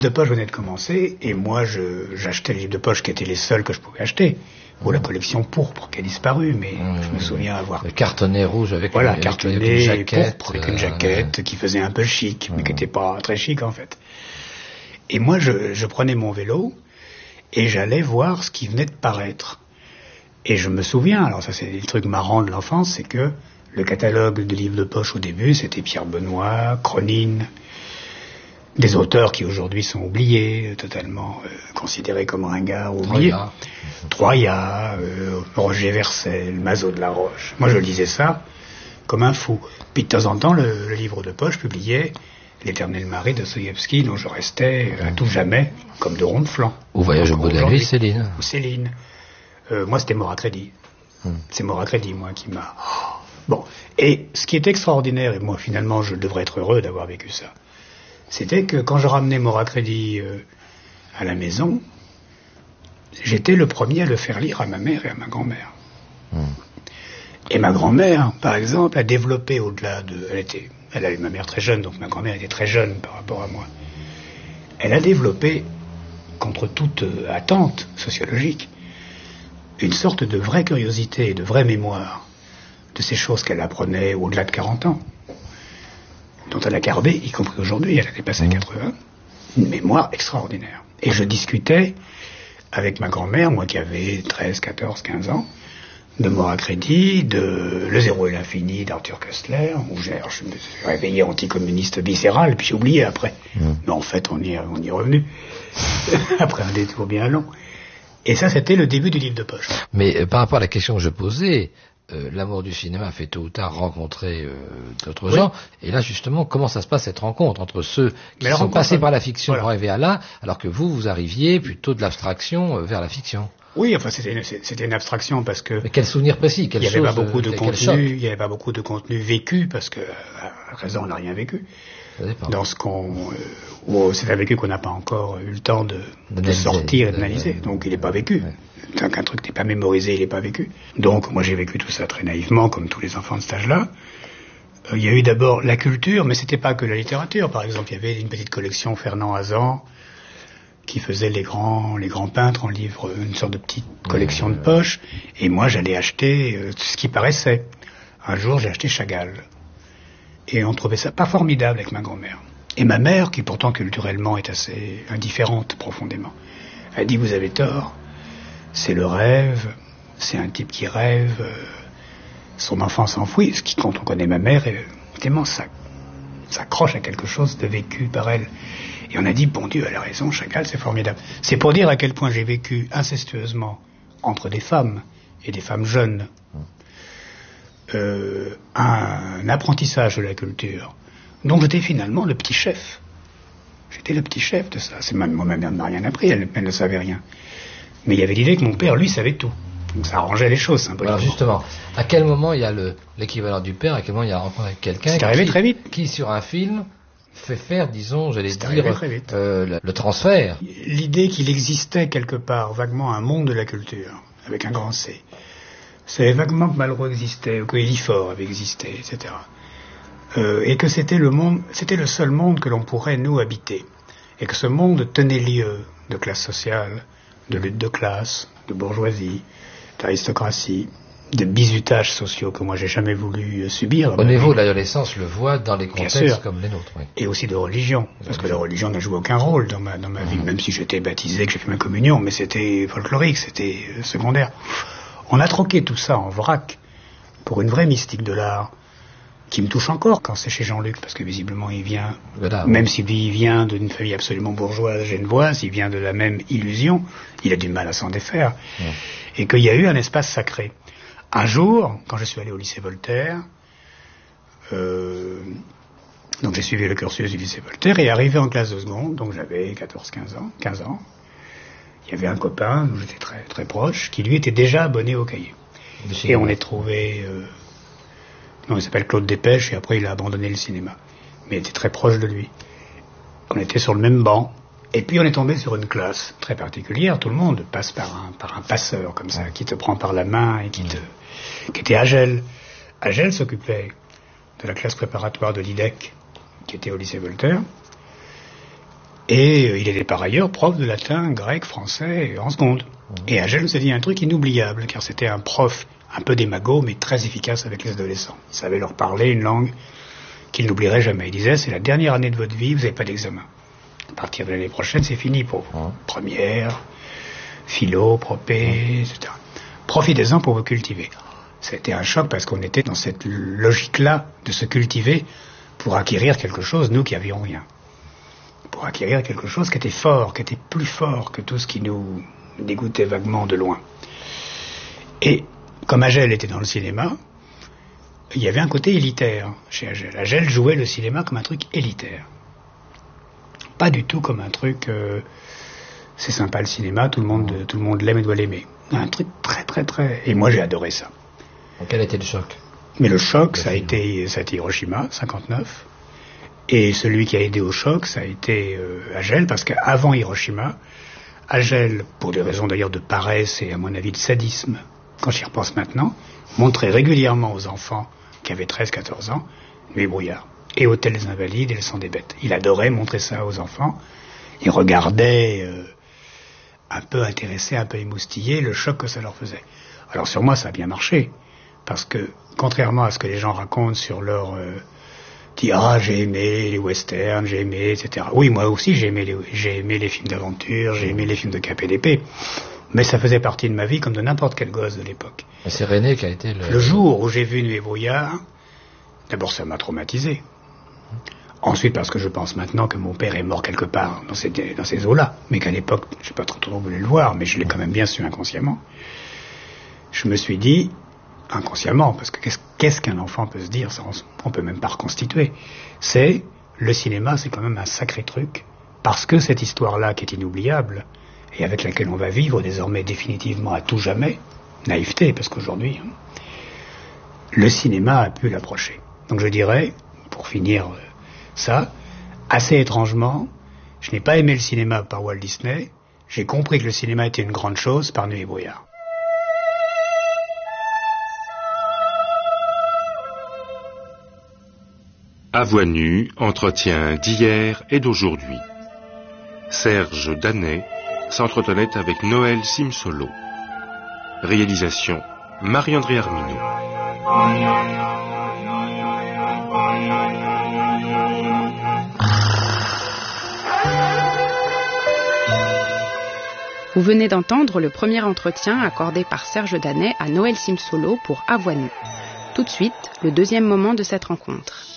De poche venait de commencer, et moi j'achetais les livres de poche qui étaient les seuls que je pouvais acheter. Ou la collection pourpre qui a disparu, mais je me souviens avoir... Le cartonnet rouge avec cartonnet une jaquette, pourpre avec une jaquette qui faisait un peu chic, mais qui n'était pas très chic en fait. Et moi je prenais mon vélo et j'allais voir ce qui venait de paraître. Et je me souviens, alors ça c'est le truc marrant de l'enfance, c'est que le catalogue de livres de poche au début, c'était Pierre Benoît, Cronine, des auteurs qui aujourd'hui sont oubliés, totalement considérés comme ringards, oubliés. Troyat, Roger Vercel, Mazot de la Roche. Moi je lisais ça comme un fou. Puis de temps en temps, le livre de poche publiait L'éternel mari de Dostoïevski, dont je restais à tout jamais, comme de rond de flanc. Ou Voyage au bout de la nuit, Céline. Ou Céline. Moi c'était Mort à crédit. C'est Mort à crédit, moi, qui m'a... Bon. Et ce qui est extraordinaire, et moi finalement je devrais être heureux d'avoir vécu ça, c'était que quand je ramenais Mort à crédit à la maison, j'étais le premier à le faire lire à ma mère et à ma grand-mère. Et ma grand-mère, par exemple, a développé au-delà de... Elle a eu ma mère très jeune, donc ma grand-mère était très jeune par rapport à moi. Elle a développé, contre toute attente sociologique, une sorte de vraie curiosité et de vraie mémoire de ces choses qu'elle apprenait au-delà de 40 ans, dont elle a gardé, y compris aujourd'hui, elle a dépassé 80, une mémoire extraordinaire. Et je discutais avec ma grand-mère, moi qui avais 13, 14, 15 ans, de Mort à crédit, de Le zéro et l'infini d'Arthur Koestler, où je me suis réveillé anticommuniste viscéral, puis j'ai oublié après. Mais en fait, on y est revenu, après un détour bien long. Et ça, c'était le début du livre de poche. Mais par rapport à la question que je posais, l'amour du cinéma fait tôt ou tard rencontrer d'autres gens. Et là, justement, comment ça se passe cette rencontre entre ceux qui sont passés par la fiction pour arriver à là, alors que vous arriviez plutôt de l'abstraction vers la fiction? Oui, enfin, c'était une abstraction parce que... Mais quel souvenir précis? Il n'y avait pas beaucoup de contenu, il n'y avait pas beaucoup de contenu vécu parce que, à raison, on n'a rien vécu. Dans ce c'est un vécu qu'on n'a pas encore eu le temps de sortir et d'analyser. Donc il n'est pas vécu. Tant qu'un truc n'est pas mémorisé, il n'est pas vécu. Donc moi j'ai vécu tout ça très naïvement, comme tous les enfants de cet âge-là. Il y a eu d'abord la culture, mais c'était pas que la littérature. Par exemple, il y avait une petite collection Fernand Hazan qui faisait les grands peintres en livre, une sorte de petite collection de poche. Et moi j'allais acheter ce qui paraissait. Un jour j'ai acheté Chagall. Et on trouvait ça pas formidable avec ma grand-mère. Et ma mère, qui pourtant culturellement est assez indifférente profondément, a dit vous avez tort, c'est le rêve, c'est un type qui rêve, son enfant s'enfouit, ce qui, quand on connaît ma mère, tellement ça s'accroche à quelque chose de vécu par elle. Et on a dit, bon Dieu, elle a raison, Chagall, c'est formidable. C'est pour dire à quel point j'ai vécu incestueusement entre des femmes, et des femmes jeunes, un apprentissage de la culture, dont j'étais finalement le petit chef. J'étais le petit chef de ça. Ma mère ne m'a rien appris, elle ne savait rien. Mais il y avait l'idée que mon père, lui, savait tout. Donc ça arrangeait les choses symboliquement. Alors justement, à quel moment il y a l'équivalent du père, à quel moment il y a rencontré avec quelqu'un très vite. Qui sur un film fait faire, disons, j'allais dire, le transfert. L'idée qu'il existait quelque part vaguement un monde de la culture, avec un grand C. C'est vaguement que Malraux existait, ou que Villefort avait existé, etc. Et que c'était le seul monde que l'on pourrait, nous, habiter. Et que ce monde tenait lieu de classe sociale, de lutte de classe, de bourgeoisie, d'aristocratie, de bizutages sociaux que moi j'ai jamais voulu subir. Au niveau de l'adolescence, le voit dans les contextes comme les nôtres. Oui. Et aussi de religion, parce que la religion n'a joué aucun rôle dans ma vie, même si j'étais baptisé, que j'ai fait ma communion, mais c'était folklorique, c'était secondaire. On a troqué tout ça en vrac pour une vraie mystique de l'art qui me touche encore quand c'est chez Jean-Luc, parce que visiblement il vient, même s'il vient d'une famille absolument bourgeoise, genevoise, il vient de la même illusion, il a du mal à s'en défaire, et qu'il y a eu un espace sacré. Un jour, quand je suis allé au lycée Voltaire, donc j'ai suivi le cursus du lycée Voltaire, et arrivé en classe de seconde, donc j'avais 15 ans, il y avait un copain, dont j'étais très, très proche, qui lui était déjà abonné au Cahier. Et on est trouvé... il s'appelle Claude Dépêche, et après il a abandonné le cinéma. Mais il était très proche de lui. On était sur le même banc, et puis on est tombé sur une classe très particulière. Tout le monde passe par un passeur, comme ça, qui te prend par la main, et qui était Agel. Agel s'occupait de la classe préparatoire de l'IDEC, qui était au lycée Voltaire. Et il était par ailleurs prof de latin, grec, français en seconde. Et Agel nous a dit un truc inoubliable, car c'était un prof un peu démago, mais très efficace avec les adolescents. Il savait leur parler une langue qu'il n'oublierait jamais. Il disait, c'est la dernière année de votre vie, vous n'avez pas d'examen. À partir de l'année prochaine, c'est fini pour vous. Première, philo, propé, etc. Profitez-en pour vous cultiver. C'était un choc parce qu'on était dans cette logique-là de se cultiver pour acquérir quelque chose, nous qui avions rien. Pour acquérir quelque chose qui était fort, qui était plus fort que tout ce qui nous dégoûtait vaguement de loin. Et comme Agel était dans le cinéma, il y avait un côté élitaire chez Agel. Agel jouait le cinéma comme un truc élitaire. Pas du tout comme un truc... c'est sympa le cinéma, tout le monde l'aime et doit l'aimer. Un truc très très très... Et moi j'ai adoré ça. Donc quel était le choc? Mais le choc, ça a été Hiroshima, 59. Et celui qui a aidé au choc, ça a été Agel, parce qu'avant Hiroshima, Agel, pour des raisons d'ailleurs de paresse et à mon avis de sadisme, quand j'y repense maintenant, montrait régulièrement aux enfants qui avaient 13-14 ans, Nuit et brouillard, et Hôtel des Invalides et Le sang des bêtes. Il adorait montrer ça aux enfants. Il regardait, un peu intéressé, un peu émoustillé, le choc que ça leur faisait. Alors sur moi, ça a bien marché, parce que, contrairement à ce que les gens racontent sur leur... j'ai aimé les westerns, j'ai aimé, etc. Oui, moi aussi, j'ai aimé les films d'aventure, j'ai aimé les films de cap et d'épée. Mais ça faisait partie de ma vie comme de n'importe quel gosse de l'époque. C'est René qui a été le jour où j'ai vu Nuit et brouillard, d'abord ça m'a traumatisé. Ensuite parce que je pense maintenant que mon père est mort quelque part dans ces eaux-là. Mais qu'à l'époque, je n'ai pas trop voulu le voir, mais je l'ai quand même bien su inconsciemment. Je me suis dit, inconsciemment, parce que qu'est-ce qu'un enfant peut se dire, ça, on peut même pas reconstituer. C'est, le cinéma, c'est quand même un sacré truc, parce que cette histoire-là qui est inoubliable, et avec laquelle on va vivre désormais définitivement à tout jamais, naïveté, parce qu'aujourd'hui, le cinéma a pu l'approcher. Donc je dirais, pour finir ça, assez étrangement, je n'ai pas aimé le cinéma par Walt Disney, j'ai compris que le cinéma était une grande chose par Nuit et brouillard. À voix nue, entretien d'hier et d'aujourd'hui. Serge Danet s'entretenait avec Noël Simsolo. Réalisation Marie-André Armineau. Vous venez d'entendre le premier entretien accordé par Serge Danet à Noël Simsolo pour À voix nue. Tout de suite, le deuxième moment de cette rencontre.